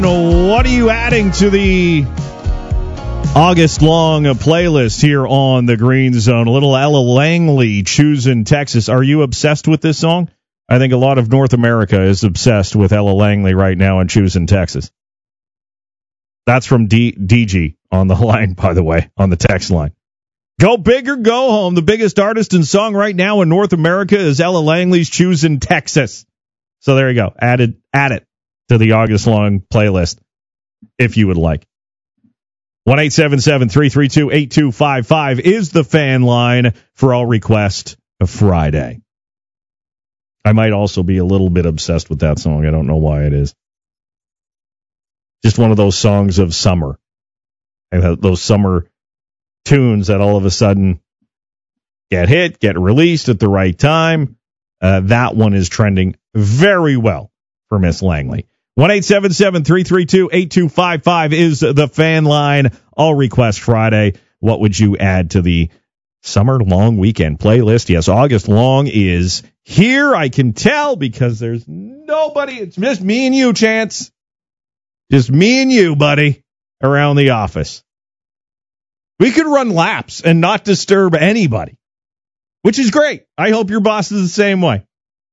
What are you adding to the August-long playlist here on the Green Zone? A little Ella Langley, Choosing Texas. Are you obsessed with this song? I think a lot of North America is obsessed with Ella Langley right now and Choosing Texas. That's from DG on the line, by the way, on the text line. Go big or go home. The biggest artist and song right now in North America is Ella Langley's Choosing Texas. So there you go. Add it to the August-long playlist if you would like. 1-877-332-8255 is the fan line for all requests of Friday. I might also be a little bit obsessed with that song. I don't know why it is. Just one of those songs of summer. And those summer tunes that all of a sudden get released at the right time. That one is trending very well for Miss Langley. 1-877-332-8255 is the fan line. All request Friday. What would you add to the summer long weekend playlist? Yes, August long is here. I can tell because there's nobody. It's just me and you, Chance. Just me and you, buddy, around the office. We could run laps and not disturb anybody, which is great. I hope your boss is the same way.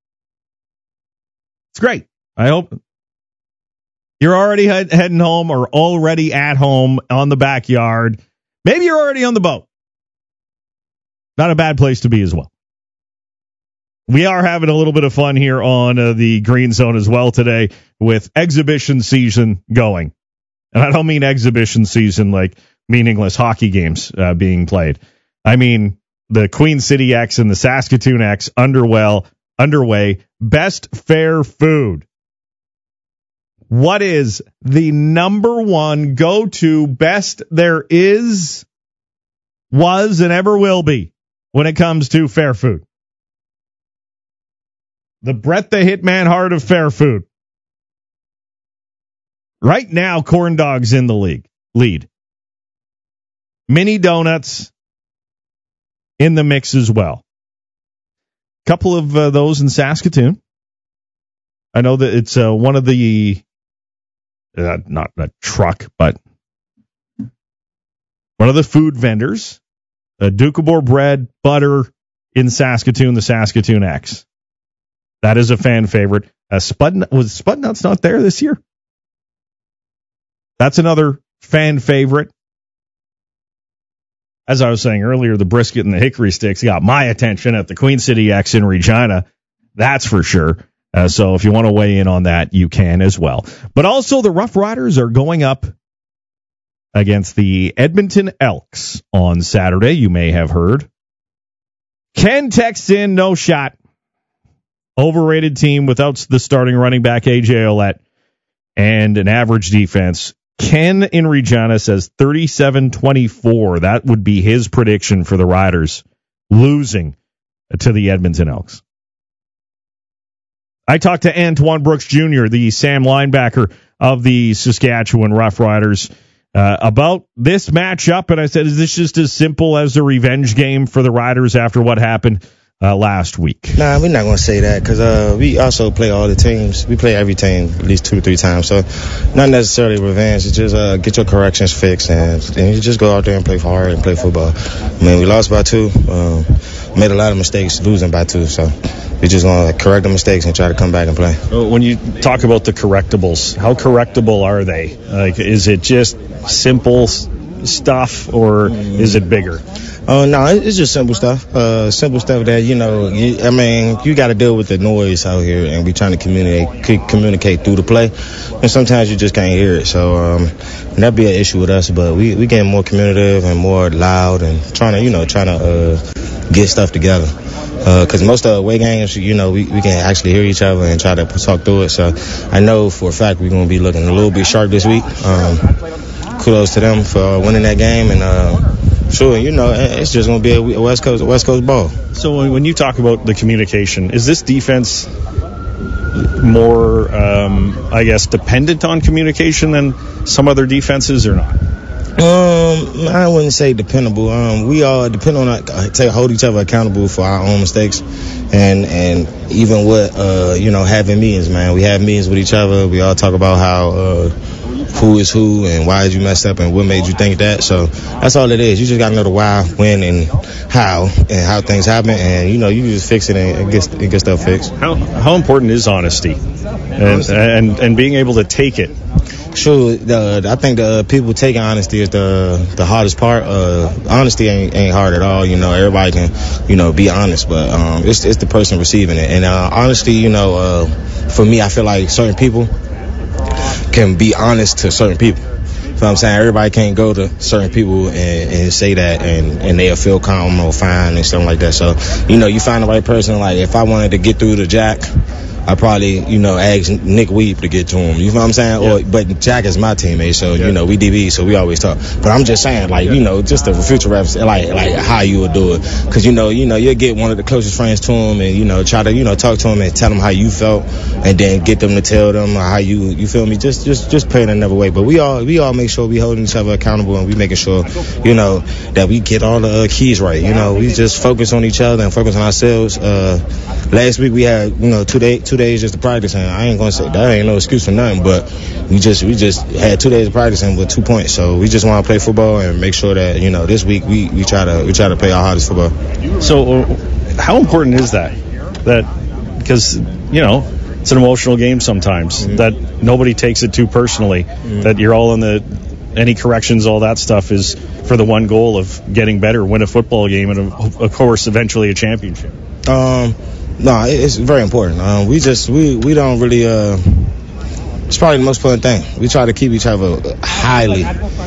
It's great. I hope you're already heading home or already at home on the backyard. Maybe you're already on the boat. Not a bad place to be as well. We are having a little bit of fun here on the Green Zone as well today with exhibition season going. And I don't mean exhibition season like meaningless hockey games being played. I mean the Queen City X and the Saskatoon X underway. Best fair food. What is the number one go-to best there is, was, and ever will be when it comes to fair food? The Brett the Hitman Hart of fair food. Right now, corn dogs in the lead. Mini donuts in the mix as well. Couple of those in Saskatoon. I know that it's one of the, not a truck, but one of the food vendors, Doukhobor bread, butter in Saskatoon, the Saskatoon X. That is a fan favorite. Was Spud Nuts not there this year? That's another fan favorite. As I was saying earlier, the brisket and the hickory sticks got my attention at the Queen City X in Regina. That's for sure. So if you want to weigh in on that, you can as well. But also the Rough Riders are going up against the Edmonton Elks on Saturday. You may have heard. Ken texts in, no shot. Overrated team without the starting running back, A.J. Ouellette, and an average defense. Ken in Regina says 37-24. That would be his prediction for the Riders losing to the Edmonton Elks. I talked to Antoine Brooks Jr., the Sam linebacker of the Saskatchewan Roughriders, about this matchup, and I said, is this just as simple as a revenge game for the Riders after what happened last week? Nah, we're not going to say that because we also play all the teams. We play every team at least 2 or 3 times. So not necessarily revenge. It's just get your corrections fixed and you just go out there and play hard and play football. I mean, we lost by 2. Made a lot of mistakes losing by 2. So we just going to correct the mistakes and try to come back and play. When you talk about the correctables, how correctable are they? Like, is it just simple stuff or is it bigger? No, it's just simple stuff. Simple stuff that, you got to deal with the noise out here, and we trying to communicate through the play, and sometimes you just can't hear it. So that'd be an issue with us, but we getting more communicative and more loud and trying to get stuff together. Because most of the away games, we can actually hear each other and try to talk through it. So I know for a fact we're going to be looking a little bit sharp this week. Kudos to them for winning that game, and sure, it's just going to be a West Coast ball. So when you talk about the communication, is this defense more, dependent on communication than some other defenses or not? I wouldn't say dependable. We all depend on hold each other accountable for our own mistakes. And even with, having meetings, man, we have meetings with each other. We all talk about how, who is who and why did you mess up and what made you think that. So that's all it is. You just got to know the why, when, and how things happen. And, you just fix it and get stuff fixed. How important is honesty and being able to take it? Sure, I think the people taking honesty is the hardest part. Honesty ain't hard at all. Everybody can, be honest, but it's the person receiving it. And honesty, for me, I feel like certain people can be honest to certain people. You know what I'm saying? Everybody can't go to certain people and say that and they'll feel calm or fine and stuff like that. So, you find the right person. Like, if I wanted to get through to Jack, I probably, ask Nick Weeb to get to him. You know what I'm saying? Yeah. But Jack is my teammate, so, we DB, so we always talk. But I'm just saying, just the future reps, like how you would do it. Because, you'll get one of the closest friends to him and, try to, talk to him and tell him how you felt and then get them to tell them how you feel me? Just play it another way. But we all make sure we holding each other accountable and we making sure, that we get all the keys right. We just focus on each other and focus on ourselves. Last week we had, 2 days just to practice, and I ain't gonna say that ain't no excuse for nothing, but we just had 2 days of practicing with 2 points. So we just want to play football and make sure that this week we try to play our hardest football. So how important is that because it's an emotional game sometimes, that nobody takes it too personally, that you're all in any corrections, all that stuff is for the one goal of getting better, win a football game, and of course eventually a championship. No, it's very important. We don't really. It's probably the most important thing. We try to keep each other highly,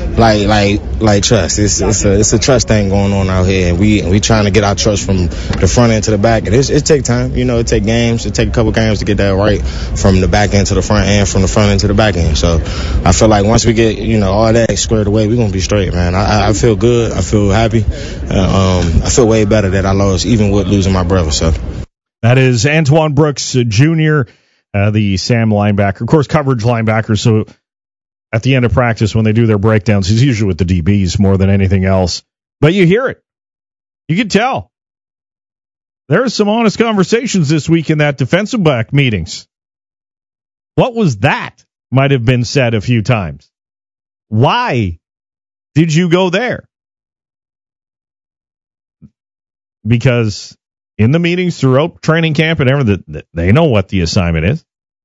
like trust. It's a trust thing going on out here, and we trying to get our trust from the front end to the back. And it take time. It take games. It take a couple games to get that right, from the back end to the front end, from the front end to the back end. So I feel like once we get all that squared away, we're gonna be straight, man. I feel good. I feel happy. I feel way better that I lost, even with losing my brother. So. That is Antoine Brooks Jr., the Sam linebacker, of course, coverage linebacker. So at the end of practice, when they do their breakdowns, he's usually with the DBs more than anything else. But you hear it. You can tell. There are some honest conversations this week in that defensive back meetings. What was that? Might have been said a few times. Why did you go there? Because in the meetings throughout training camp and everything, they know what the assignment is.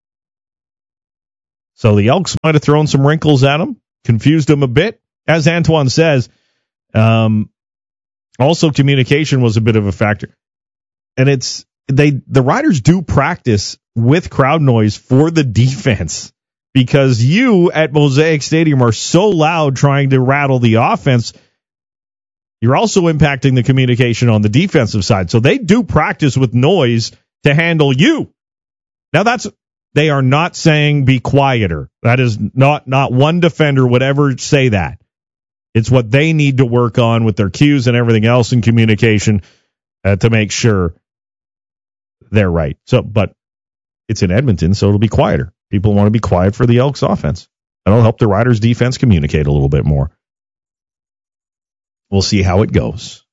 So the Elks might have thrown some wrinkles at them, confused them a bit. As Antoine says, also communication was a bit of a factor. And the Riders do practice with crowd noise for the defense, because you at Mosaic Stadium are so loud trying to rattle the offense. You're also impacting the communication on the defensive side. So they do practice with noise to handle you. Now they are not saying be quieter. That is not one defender would ever say that. It's what they need to work on with their cues and everything else in communication to make sure they're right. So, but it's in Edmonton, so it'll be quieter. People want to be quiet for the Elks offense. That'll help the Riders defense communicate a little bit more. We'll see how it goes.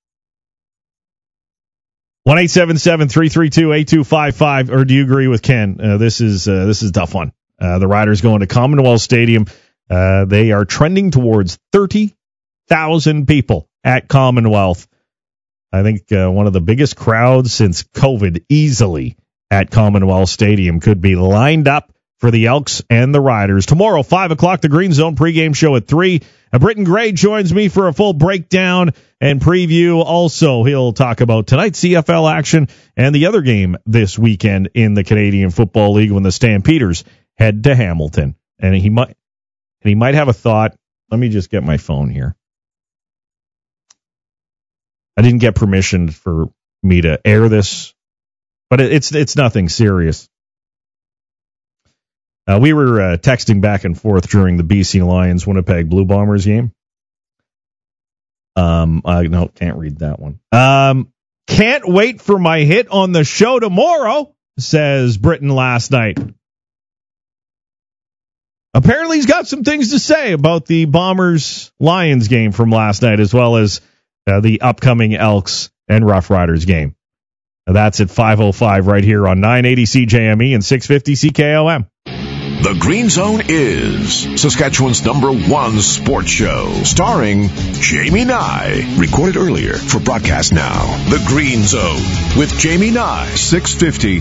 1-877-332-8255. Or do you agree with Ken? This is a tough one. The Riders going to Commonwealth Stadium. They are trending towards 30,000 people at Commonwealth. I think one of the biggest crowds since COVID easily at Commonwealth Stadium could be lined up for the Elks and the Riders. Tomorrow, 5 o'clock, the Green Zone pregame show at 3. Britton Gray joins me for a full breakdown and preview. Also, he'll talk about tonight's CFL action and the other game this weekend in the Canadian Football League when the Stampeders head to Hamilton. And he might have a thought. Let me just get my phone here. I didn't get permission for me to air this, but it's nothing serious. We were texting back and forth during the BC Lions Winnipeg Blue Bombers game. No, can't read that one. Can't wait for my hit on the show tomorrow, says Britton last night. Apparently he's got some things to say about the Bombers-Lions game from last night, as well as the upcoming Elks and Rough Riders game. That's at 5:05 right here on 980 CJME and 650 CKOM. The Green Zone is Saskatchewan's #1 sports show, starring Jamie Nye. Recorded earlier for broadcast now. The Green Zone with Jamie Nye, 650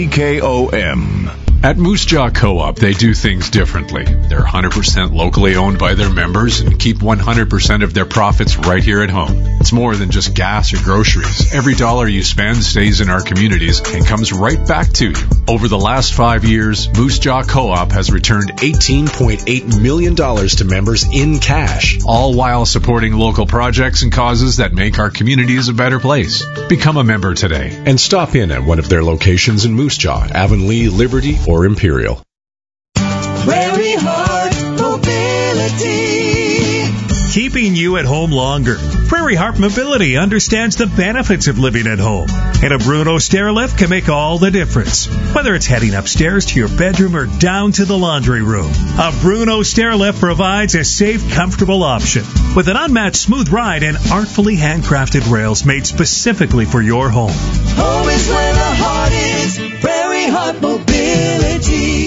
CKOM. At Moose Jaw Co-op, they do things differently. They're 100% locally owned by their members and keep 100% of their profits right here at home. It's more than just gas or groceries. Every dollar you spend stays in our communities and comes right back to you. Over the last 5 years, Moose Jaw Co-op has returned $18.8 million to members in cash, all while supporting local projects and causes that make our communities a better place. Become a member today and stop in at one of their locations in Moose Jaw, Avonlea, Liberty, or Imperial. Prairie Heart Mobility. Keeping you at home longer. Prairie Heart Mobility understands the benefits of living at home, and a Bruno stairlift can make all the difference. Whether it's heading upstairs to your bedroom or down to the laundry room, a Bruno stairlift provides a safe, comfortable option with an unmatched smooth ride and artfully handcrafted rails made specifically for your home. Home is where the heart is. Prairie Heart Mobility.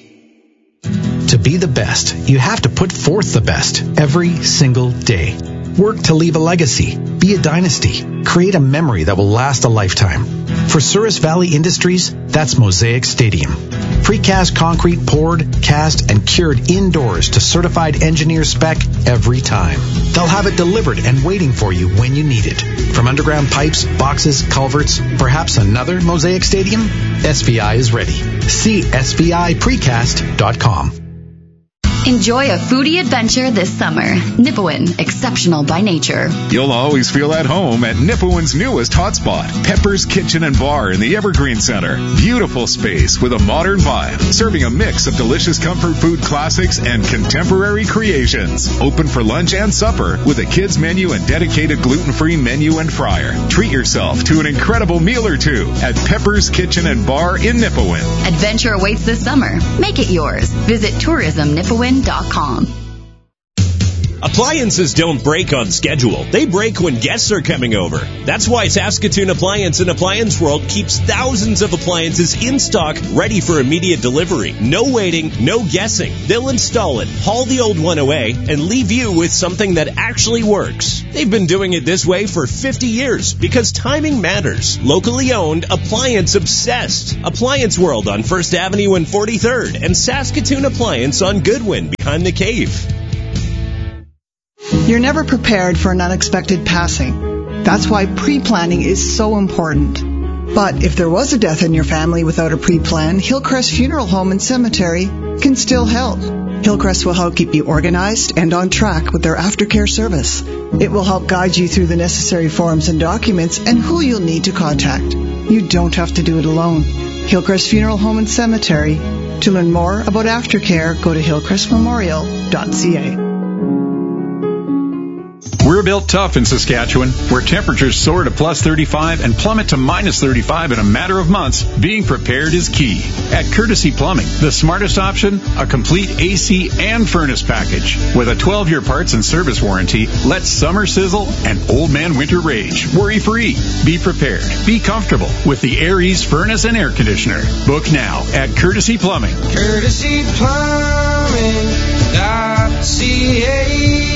To be the best, you have to put forth the best every single day. Work to leave a legacy, be a dynasty, create a memory that will last a lifetime. For Souris Valley Industries, that's Mosaic Stadium. Precast concrete poured, cast, and cured indoors to certified engineer spec every time. They'll have it delivered and waiting for you when you need it. From underground pipes, boxes, culverts, perhaps another Mosaic Stadium? SVI is ready. See SVIPrecast.com. Enjoy a foodie adventure this summer. Nipawin, exceptional by nature. You'll always feel at home at Nipawin's newest hotspot, Pepper's Kitchen and Bar in the Evergreen Center. Beautiful space with a modern vibe, serving a mix of delicious comfort food classics and contemporary creations. Open for lunch and supper with a kids menu and dedicated gluten-free menu and fryer. Treat yourself to an incredible meal or two at Pepper's Kitchen and Bar in Nipawin. Adventure awaits this summer. Make it yours. Visit tourismnipawin.com. Appliances don't break on schedule. They break when guests are coming over. That's why Saskatoon Appliance and Appliance World keeps thousands of appliances in stock, ready for immediate delivery. No waiting, no guessing. They'll install it, haul the old one away, and leave you with something that actually works. They've been doing it this way for 50 years because timing matters. Locally owned, appliance obsessed. Appliance World on 1st Avenue and 43rd, and Saskatoon Appliance on Goodwin behind the cave. You're never prepared for an unexpected passing. That's why pre-planning is so important. But if there was a death in your family without a pre-plan, Hillcrest Funeral Home and Cemetery can still help. Hillcrest will help keep you organized and on track with their aftercare service. It will help guide you through the necessary forms and documents and who you'll need to contact. You don't have to do it alone. Hillcrest Funeral Home and Cemetery. To learn more about aftercare, go to hillcrestmemorial.ca. We're built tough in Saskatchewan, where temperatures soar to plus 35 and plummet to minus 35 in a matter of months. Being prepared is key. At Courtesy Plumbing, the smartest option, a complete AC and furnace package. With a 12-year parts and service warranty, let summer sizzle and old man winter rage. Worry-free. Be prepared. Be comfortable with the Aries furnace and air conditioner. Book now at Courtesy Plumbing. CourtesyPlumbing.ca.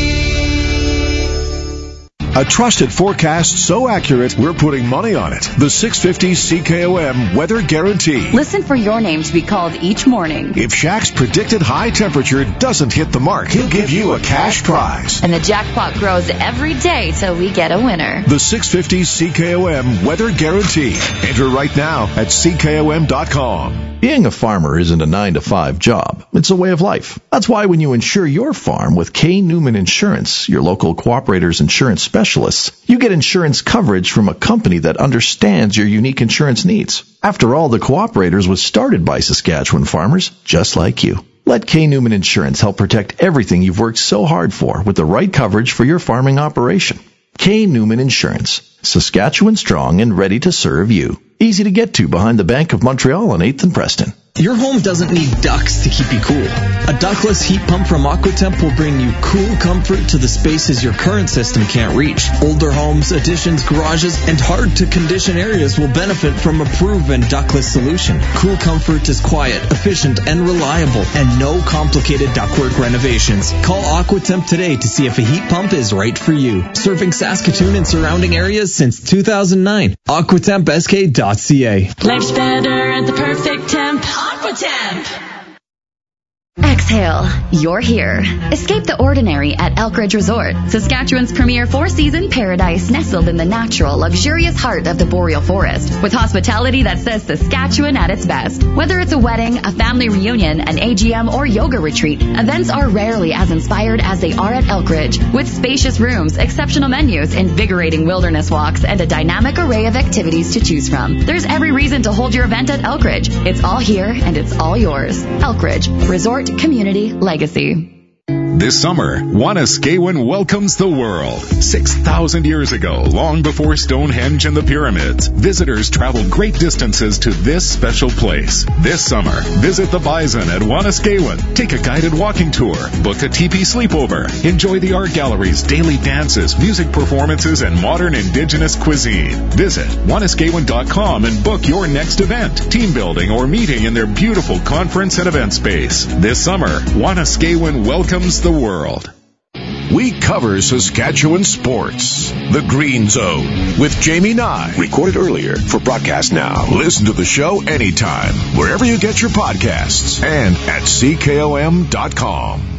A trusted forecast so accurate, we're putting money on it. The 650 CKOM Weather Guarantee. Listen for your name to be called each morning. If Shaq's predicted high temperature doesn't hit the mark, he'll give you a cash prize. And the jackpot grows every day till we get a winner. The 650 CKOM Weather Guarantee. Enter right now at CKOM.com. Being a farmer isn't a 9-to-5 job. It's a way of life. That's why when you insure your farm with K. Newman Insurance, your local Cooperators insurance specialists, you get insurance coverage from a company that understands your unique insurance needs. After all, the Cooperators was started by Saskatchewan farmers just like you. Let K. Newman Insurance help protect everything you've worked so hard for with the right coverage for your farming operation. K. Newman Insurance, Saskatchewan strong and ready to serve you. Easy to get to behind the Bank of Montreal on 8th and Preston. Your home doesn't need ducts to keep you cool. A ductless heat pump from Aquatemp will bring you cool comfort to the spaces your current system can't reach. Older homes, additions, garages, and hard-to-condition areas will benefit from a proven ductless solution. Cool comfort is quiet, efficient, and reliable, and no complicated ductwork renovations. Call Aquatemp today to see if a heat pump is right for you. Serving Saskatoon and surrounding areas since 2009. AquatempSK.ca. Life's better at the perfect temp. Aquatemp. Exhale. You're here. Escape the ordinary at Elkridge Resort, Saskatchewan's premier four-season paradise nestled in the natural, luxurious heart of the boreal forest, with hospitality that says Saskatchewan at its best. Whether it's a wedding, a family reunion, an AGM, or yoga retreat, events are rarely as inspired as they are at Elkridge, with spacious rooms, exceptional menus, invigorating wilderness walks, and a dynamic array of activities to choose from. There's every reason to hold your event at Elkridge. It's all here and it's all yours. Elkridge Resort Community Legacy. This summer, Wanuskewin welcomes the world. 6,000 years ago, long before Stonehenge and the pyramids, visitors traveled great distances to this special place. This summer, visit the Bison at Wanuskewin. Take a guided walking tour, book a teepee sleepover, enjoy the art galleries, daily dances, music performances, and modern indigenous cuisine. Visit Wanuskewin.com and book your next event, team building, or meeting in their beautiful conference and event space. This summer, Wanuskewin welcomes the world. We cover Saskatchewan sports. The Green Zone with Jamie Nye. Recorded earlier for broadcast now. Listen to the show anytime, wherever you get your podcasts, and at CKOM.com.